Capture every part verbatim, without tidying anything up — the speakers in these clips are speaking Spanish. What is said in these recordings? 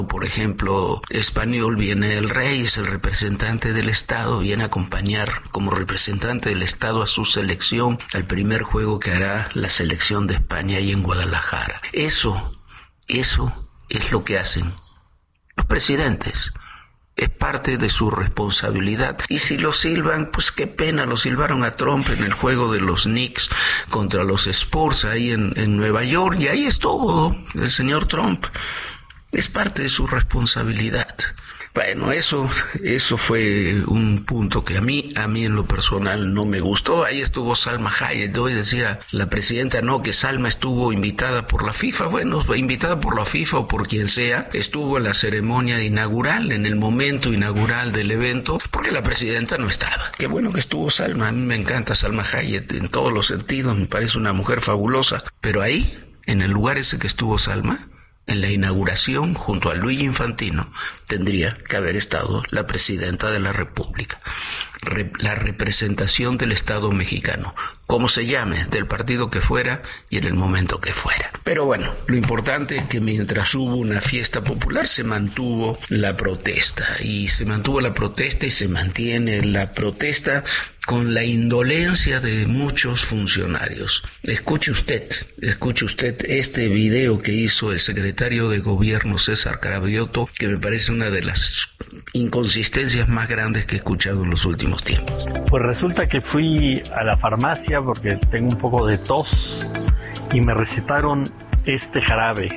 Por ejemplo, español viene el rey, es el representante del Estado, viene a acompañar como representante del Estado a su selección al primer juego que hará la selección de España ahí en Guadalajara. Eso, eso es lo que hacen los presidentes. Es parte de su responsabilidad. Y si lo silban, pues qué pena, lo silbaron a Trump en el juego de los Knicks contra los Spurs ahí en, en Nueva York, y ahí estuvo el señor Trump. Es parte de su responsabilidad. Bueno, eso, eso fue un punto que a mí, a mí en lo personal no me gustó. Ahí estuvo Salma Hayek. Hoy decía la presidenta, no, que Salma estuvo invitada por la FIFA. Bueno, invitada por la FIFA o por quien sea, estuvo en la ceremonia inaugural, en el momento inaugural del evento, porque la presidenta no estaba. Qué bueno que estuvo Salma. A mí me encanta Salma Hayek en todos los sentidos. Me parece una mujer fabulosa. Pero ahí, en el lugar ese que estuvo Salma, en la inauguración, junto a Luigi Infantino, tendría que haber estado la presidenta de la República, Re- la representación del Estado mexicano, como se llame, del partido que fuera y en el momento que fuera. Pero bueno, lo importante es que mientras hubo una fiesta popular se mantuvo la protesta, y se mantuvo la protesta y se mantiene la protesta con la indolencia de muchos funcionarios. Escuche usted, escuche usted este video que hizo el secretario de Gobierno César Cravioto, que me parece una de las inconsistencias más grandes que he escuchado en los últimos tiempos. Pues resulta que fui a la farmacia porque tengo un poco de tos y me recetaron este jarabe,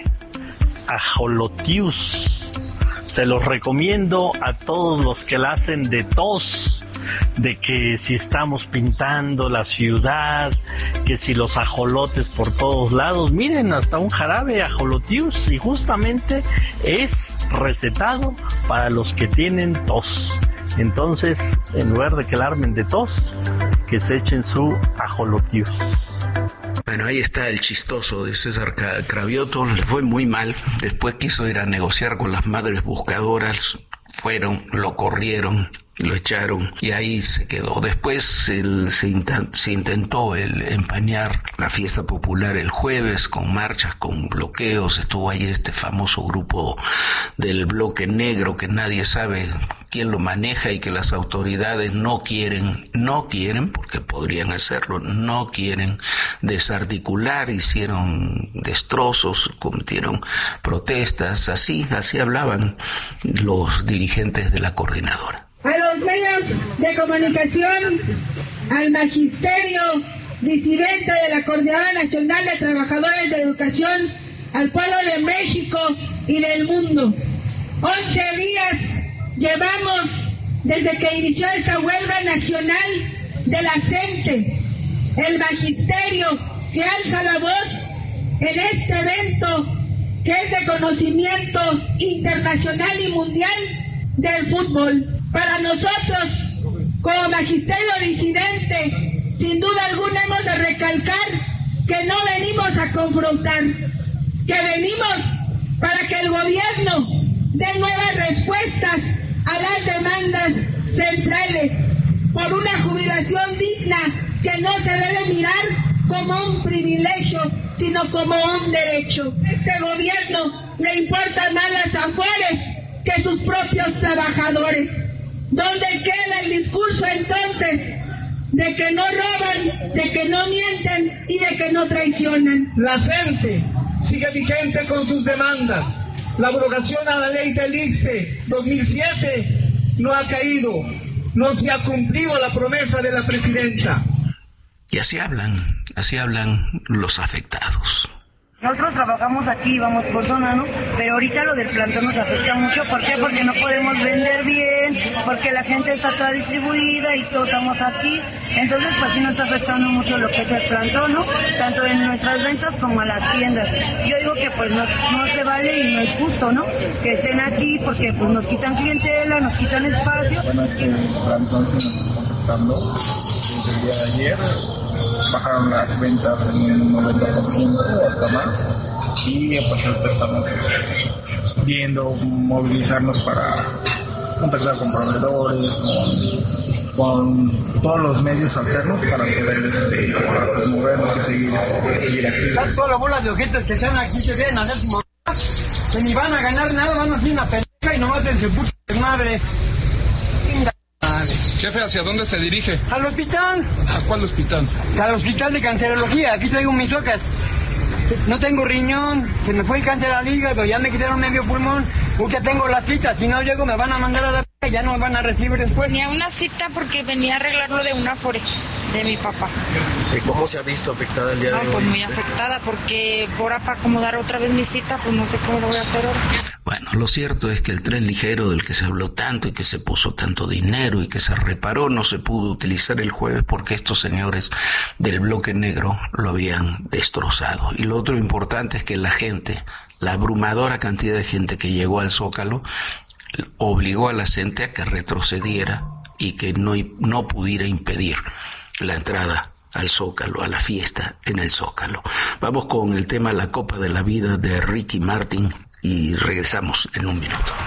Ajolotius. Se los recomiendo a todos los que la hacen de tos, de que si estamos pintando la ciudad, que si los ajolotes por todos lados, miren, hasta un jarabe Ajolotius, y justamente es recetado para los que tienen tos. Entonces, en lugar de que la armen de tos, que se echen su Ajolotius. Bueno, ahí está el chistoso de César Cravioto. Le fue muy mal. Después quiso ir a negociar con las madres buscadoras. Fueron, lo corrieron, lo echaron y ahí se quedó. Después el, se, intent, se intentó el empañar la fiesta popular el jueves con marchas, con bloqueos. Estuvo ahí este famoso grupo del bloque negro que nadie sabe quién lo maneja y que las autoridades no quieren, no quieren, porque podrían hacerlo, no quieren desarticular. Hicieron destrozos, cometieron protestas, así, así hablaban los dirigentes de la coordinadora. A los medios de comunicación, al magisterio disidente de la Coordinadora Nacional de Trabajadores de Educación, al pueblo de México y del mundo. Once días llevamos desde que inició esta huelga nacional de la gente. El magisterio que alza la voz en este evento que es de conocimiento internacional y mundial del fútbol. Para nosotros, como magisterio disidente, sin duda alguna hemos de recalcar que no venimos a confrontar, que venimos para que el gobierno dé nuevas respuestas a las demandas centrales por una jubilación digna que no se debe mirar como un privilegio, sino como un derecho. A este gobierno le importan más las afores que sus propios trabajadores. ¿Dónde queda el discurso entonces de que no roban, de que no mienten y de que no traicionan? La gente sigue vigente con sus demandas. La abrogación a la ley del I S S S T E dos mil siete no ha caído, no se ha cumplido la promesa de la presidenta. Y así hablan, así hablan los afectados. Nosotros trabajamos aquí, vamos por zona, ¿no? Pero ahorita lo del plantón nos afecta mucho. ¿Por qué? Porque no podemos vender bien, porque la gente está toda distribuida y todos estamos aquí. Entonces, pues sí nos está afectando mucho lo que es el plantón, ¿no? Tanto en nuestras ventas como a las tiendas. Yo digo que pues no, no se vale y no es justo, ¿no? Que estén aquí porque pues nos quitan clientela, nos quitan espacio. Bueno, este plantón sí nos está afectando. Desde el día de ayer bajaron las ventas en un noventa por ciento o hasta más, y pues ahorita estamos este, viendo movilizarnos para contactar con proveedores, con, con todos los medios alternos para poder este, pues, movernos y seguir, seguir activos. Todas las bolas de ojetes que están aquí se vienen a hacer su mamá. que ni van a ganar nada, van a hacer una pendeja y nomás en su puta madre. Jefe, ¿hacia dónde se dirige? Al hospital. ¿A cuál hospital? Al hospital de cancerología. Aquí traigo mis socas. No tengo riñón, se me fue el cáncer al hígado, ya me quitaron medio pulmón. Ya tengo la cita, si no llego me van a mandar a la p***, ya no me van a recibir después. Tenía una cita porque venía a arreglarlo de una afore de mi papá. ¿Cómo se ha visto afectada el día no, de hoy? Pues muy afectada, porque ahora para acomodar otra vez mi cita, pues no sé cómo lo voy a hacer ahora. Bueno, lo cierto es que el tren ligero del que se habló tanto y que se puso tanto dinero y que se reparó no se pudo utilizar el jueves porque estos señores del bloque negro lo habían destrozado. Y lo otro importante es que la gente, la abrumadora cantidad de gente que llegó al Zócalo, obligó a la gente a que retrocediera y que no, no pudiera impedir la entrada al Zócalo, a la fiesta en el Zócalo. Vamos con el tema La Copa de la Vida de Ricky Martin y regresamos en un minuto.